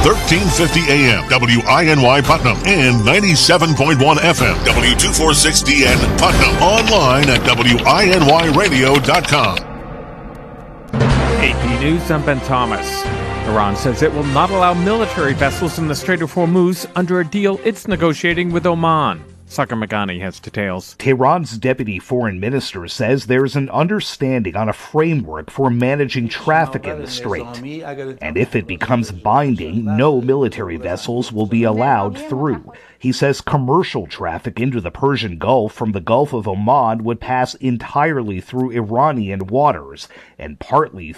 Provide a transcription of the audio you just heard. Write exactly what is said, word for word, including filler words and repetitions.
thirteen fifty A M, W I N Y Putnam, and ninety-seven point one F M, W two forty-six D N Putnam. Online at W I N Y radio dot com. A P News, I'm Ben Thomas. Iran says it will not allow military vessels in the Strait of Hormuz under a deal it's negotiating with Oman. Sakar Meghani has details. Tehran's deputy foreign minister says there's an understanding on a framework for managing traffic in the strait. And if it becomes binding, no military vessels will be allowed through. He says commercial traffic into the Persian Gulf from the Gulf of Oman would pass entirely through Iranian waters and partly